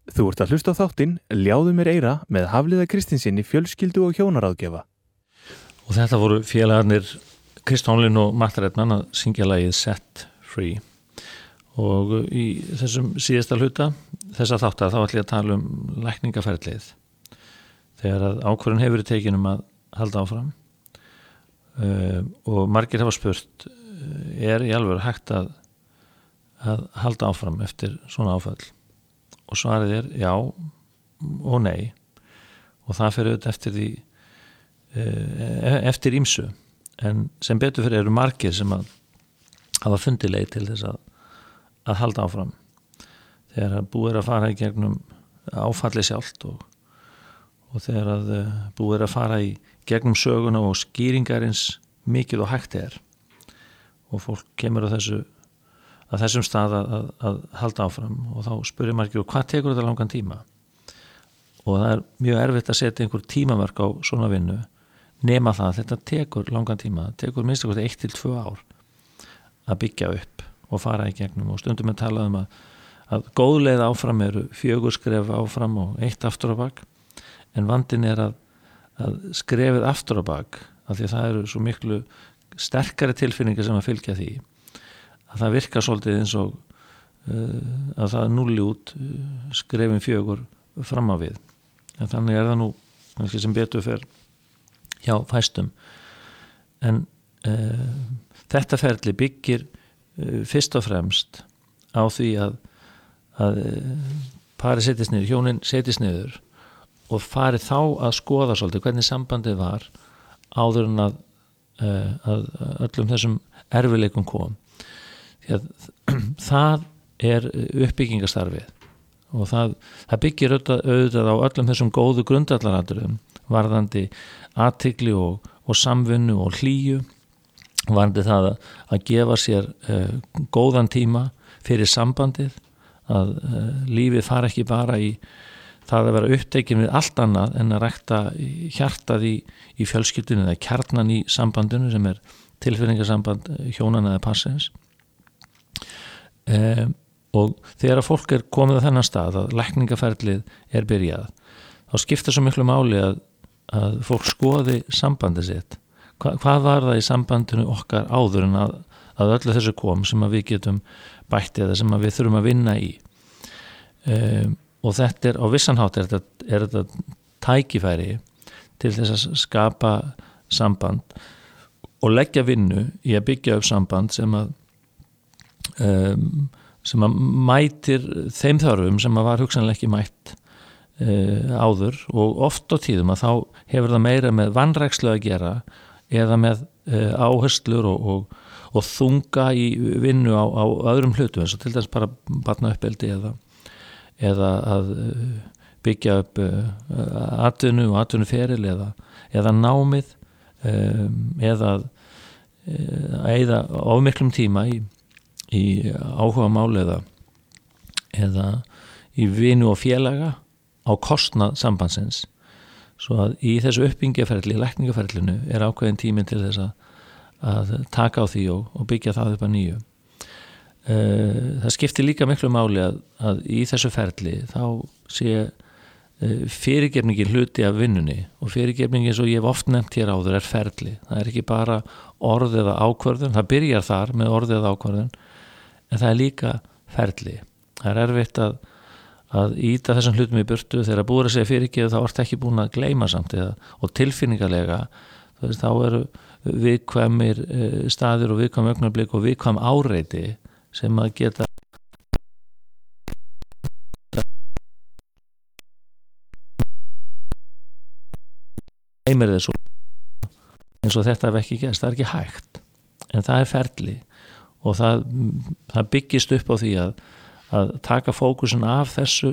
Þú ert að hlusta á þáttinn Ljáðu mér eyra með Hafliða Kristinsinni fjölskyldu og hjónaráðgjafa. Og þetta voru félagarnir Kristján og Marta Redman að syngja lagið Set Free. Og í þessum síðasta hluta þessa þáttar þá ætlum ég að tala lækningaferlið. Þegar að ákvörðun hefur verið tekin að halda áfram og margir hafa spurt í alveg hægt að halda áfram eftir svona áfall. Og svarið já og nei og það fyrir auðvitað eftir því eftir ýmsu en sem betur fyrir eru margir sem að hafa fundið leið til þess að halda áfram þegar búið að fara í gegnum áfalli sjálft og þegar að búið að fara í gegnum söguna og skýringarins mikið og hægt og fólk kemur á þessum stað að halda áfram og þá spyrir margir hvað tekur þetta langan tíma og það er mjög erfitt að setja einhver tímamörk á svona vinnu nema það að þetta tekur langan tíma, það tekur minnst 1 til 2 ár að byggja upp og fara í gegnum og stundum að tala að góð leið áfram eru 4 skref áfram og 1 aftur á bak en vandinn að skrefið aftur á bak af því að það eru svo miklu sterkari tilfinningar sem að fylgja því að það virkar svolítið eins og að það núlli út skrefin 4 fram á við en þannig það nú sem betur fer hjá fæstum en þetta ferli byggir fyrst og fremst á því að pari setjast niður, hjónin setjast niður og fari þá að skoða svolítið hvernig sambandið var áður en að öllum þessum erfiðleikum kom því að það uppbyggingastarfið og það byggir auðvitað á öllum þessum góðu grundvallaratriðum varðandi athygli og samvinnu og hlýju varðandi það að gefa sér góðan tíma fyrir sambandið að lífið fara ekki bara í það að vera upptekin við allt annað en að rækta hjartað í fjölskyldunni eða kjarnan í sambandinu sem tilfinningasamband hjónana eða passins og þegar að fólk komið á þennan stað að lækningaferlið byrjað þá skiptir svo miklu máli að fólk skoði sambandið sitt hvað var það í sambandinu okkar áður en að öllu þessu kom sem að við getum bætt eða sem að við þurfum að vinna í og þetta á vissan hátt þetta tækifæri til þess að skapa samband og leggja vinnu í að byggja upp samband sem að mætir þeim þörfum sem að var hugsanlega ekki mætt áður og oft á tíðum að þá hefur það meira með vanrækslu að gera eða með áherslur og þunga í vinnu á öðrum hlutum eins og til dæmis bara barnauppeldi eða að byggja upp atvinnu og atvinnuferil eða námið eða að eyða of miklum tíma í áhugamál eða í vinu og félaga á kostnað sambandsins svo að í þessu uppbyggingaferli, lækningaferlinu ákveðin tíminn til þess að taka á því og byggja það upp að nýju. Það skiptir líka miklu máli að í þessu ferli þá sé fyrirgefningin hluti af vinnunni og fyrirgefningin eins og ég hef oft nefnt hér áður ferli. Það ekki bara orð eða ákvörðun, það byrjar þar með orð eða ákvörðun en það líka ferli. Það erfitt að íta þessum hlutum í burtu þegar búið að segja fyrirgefu þá ertu ekki búin að gleyma samt og tilfinningalega þá eru viðkvæmir staðir og viðkvæm augnablik og viðkvæm áreiti sem að geta heimir þessu eins og þetta hef ekki gerst, það ekki hægt en það ferli og það byggist upp á því að taka fókusin af þessu